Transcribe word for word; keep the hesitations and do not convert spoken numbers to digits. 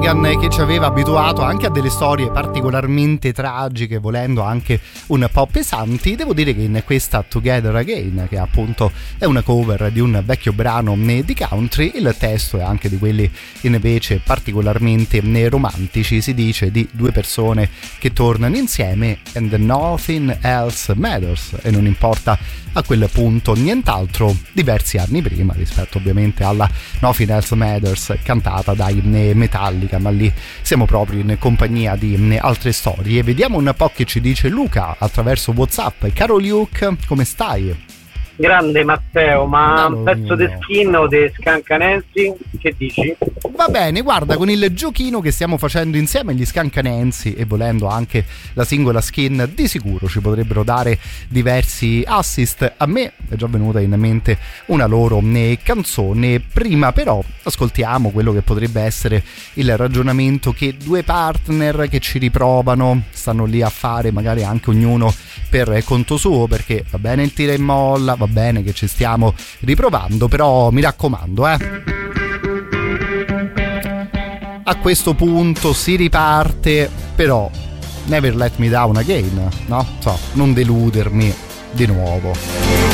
Flanagan, che ci aveva abituato anche a delle storie particolarmente tragiche, volendo anche un po' pesanti. Devo dire che in questa Together Again, che appunto è una cover di un vecchio brano di country, il testo è anche di quelli invece particolarmente romantici. Si dice di due persone che tornano insieme and nothing else matters, e non importa a quel punto nient'altro, diversi anni prima rispetto ovviamente alla Nothing Else Matters cantata dai Metallica, ma lì siamo proprio in compagnia di altre storie. Vediamo un po' che ci dice Luca attraverso WhatsApp. Caro Luke, come stai? Grande Matteo, ma Allora, un pezzo di skin o di Scancanensi, che dici? Va bene, guarda, con il giochino che stiamo facendo insieme, gli Scancanensi, e volendo anche la singola skin, di sicuro ci potrebbero dare diversi assist. A me è già venuta in mente una loro canzone. Prima però ascoltiamo quello che potrebbe essere il ragionamento che due partner che ci riprovano stanno lì a fare, magari anche ognuno per conto suo, perché va bene il tira e molla, va bene che ci stiamo riprovando, però mi raccomando, eh a questo punto si riparte, però never let me down again, no? So, non deludermi di nuovo.